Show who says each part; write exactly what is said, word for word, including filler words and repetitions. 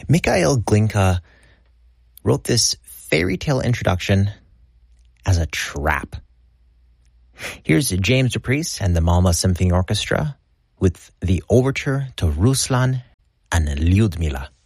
Speaker 1: Mikhail Glinka wrote this fairy tale introduction as a trap. Here's James Dupriest and the Malmö Symphony Orchestra with the overture to Ruslan and Lyudmila.